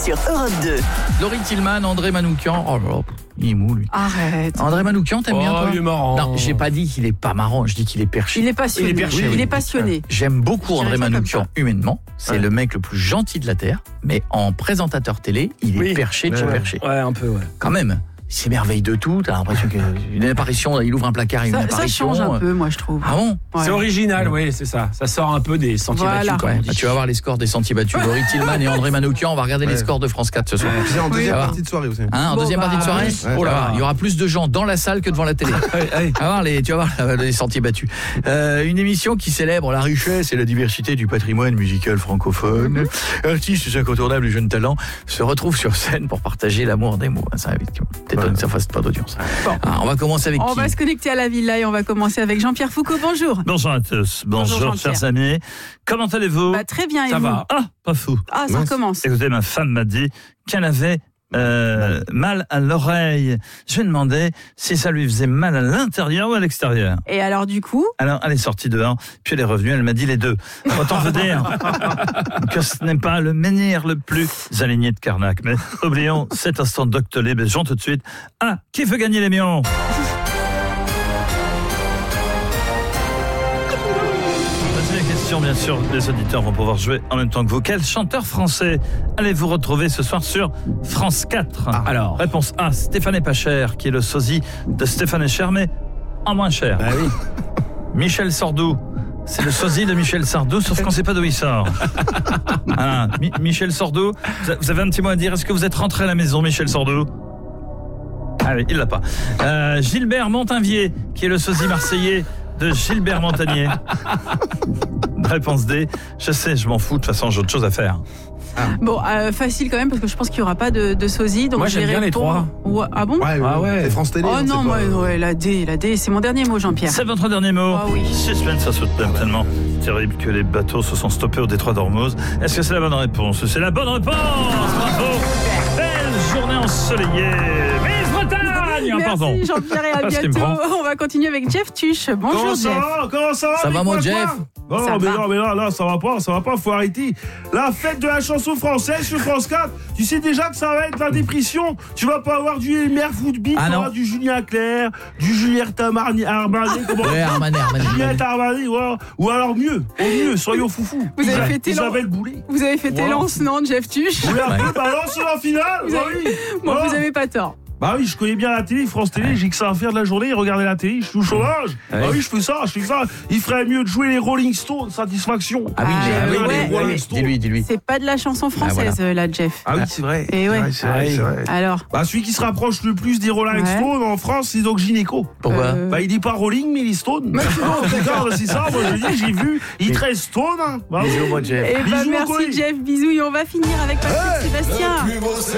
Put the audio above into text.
sur Europe 2. Laurie Tillman, André Manoukian. Oh là là, il est mou lui. Arrête. André Manoukian, t'aimes bien toi? Il est marrant. Non, j'ai pas dit qu'il est pas marrant, je dis qu'il est perché. Il est passionné. Il est perché, oui. Il est passionné. J'aime beaucoup Je dirais André ça comme Manoukian ça. humainement. C'est le mec le plus gentil de la Terre. Mais en présentateur télé, il est Oui. perché de chez perché. Ouais, un peu, ouais. Quand même. Il s'émerveille de tout. T'as l'impression qu'une apparition, il ouvre un placard, une Ça apparition. change un peu, moi, je trouve. Ah bon? Ouais. C'est original, oui, c'est ça. Ça sort un peu des sentiers Voilà. battus, comme Ouais, on dit. bah, tu vas voir les scores des sentiers battus. Laurie Tillman et André Manoukian, on va regarder les scores de France 4 ce soir. C'est en deuxième Ça va. partie de soirée aussi. Hein, en Bon, deuxième bah, partie de soirée, ouais. oh là là, il y aura plus de gens dans la salle que devant la télé. Tu vas voir les sentiers battus. Une émission qui célèbre la richesse et la diversité du patrimoine musical francophone. Artistes incontournables et jeunes talents se retrouvent sur scène pour partager l'amour des mots. Ça évite peut-être que ça fasse pas d'audience. Bon. Ah, on va commencer avec On qui? va se connecter à la villa et on va commencer avec Jean-Pierre Foucault. Bonjour. Bonjour à tous. Bonjour, Bonjour, Jean-Pierre. chers amis. Comment allez-vous? Bah, très bien, et Ça vous? va. Ah, pas fou. Ah, ça Mince. recommence. Écoutez, ma femme m'a dit qu'elle avait mal à l'oreille. Je lui ai demandé si ça lui faisait mal à l'intérieur ou à l'extérieur. Et alors, du coup, Alors, elle est sortie dehors, puis elle est revenue, elle m'a dit les deux. Autant vous dire que ce n'est pas le menhir le plus aligné de Carnac. Mais oublions cet instant Doctolib et Jean tout de suite. Ah, qui veut gagner les millions? Deuxième question, bien sûr, les auditeurs vont pouvoir jouer en même temps que vous. Quel chanteur français allez-vous retrouver ce soir sur France 4? Alors. Réponse A, Stéphane Epacher, qui est le sosie de Stéphane Echer, mais en moins cher. Bah oui. Michel Sardou, c'est le sosie de Michel Sardou, sauf qu'on ne sait pas d'où il sort. Ah, Michel Sardou, vous avez un petit mot à dire? Est-ce que vous êtes rentré à la maison, Michel Sardou? Ah oui, il l'a pas. Gilbert Montavier, qui est le sosie marseillais de Gilbert Montagnier. Réponse D. Je sais, je m'en fous, de toute façon, j'ai autre chose à faire. bon, facile quand même, parce que je pense qu'il n'y aura pas de sosie. Donc Moi, je vais j'aime bien les répondre- Ouais, ah bon? Ouais, Ah ouais. C'est France Télé. Oh on non, sait moi, pas. ouais, la D, c'est mon dernier mot, Jean-Pierre. C'est votre dernier mot? Ah oui. Suspense à soutenir tellement terrible que les bateaux se sont stoppés au détroit d'Ormuz. Est-ce que c'est la bonne réponse? C'est la bonne réponse! Bravo! Belle journée ensoleillée! Vive Bretagne! Pardon. Merci Jean-Pierre et à Parce qu'il me bientôt. prend. On va continuer avec Jeff Tuche. Bonjour Jeff. Comment ça va? Ça va, mais mon quoi, Jeff? quoi? Ça Non, mais va. non, mais là, ça va pas, faut arrêter. La fête de la chanson française sur France 4, tu sais déjà que ça va être la dépression. Tu vas pas avoir du Elmer Footbeat, Ah tu non. auras du Julien Clerc, du Juliette Armanet, comment Ouais, Armanet. Juliette Armanet, voilà. Ou alors mieux, soyons foufous. Vous avez fêté Isabelle Boulay. Vous avez fêté Voilà. Lens, non, Jeff Tuche? Oui, un peu, balance la finale. Vous bah avez- oui. Bon, Voilà. vous avez pas tort. Bah oui, je connais bien la télé, France Télé, j'ai que ça à faire de la journée, regarder la télé, je suis au chômage. Bah oui, je fais ça. Il ferait mieux de jouer les Rolling Stones, satisfaction. Ah oui, Ah, oui, ouais, oui, ouais. dis-lui. C'est pas de la chanson française, là, Jeff. Ah oui, c'est vrai. Et ouais. C'est vrai. Alors, Bah celui qui se rapproche le plus des Rolling Ouais. Stones en France, c'est donc Gynéco. Pourquoi? Bah il dit pas Rolling, mais il est Stone. D'accord, c'est ça, moi je dis, j'ai vu, il est très Stone. Hein. Bah, oui. Bisous, mon Jeff. eh ben, Bisous, merci Coé. Jeff, bisous et on va finir avec Patrick Sébastien.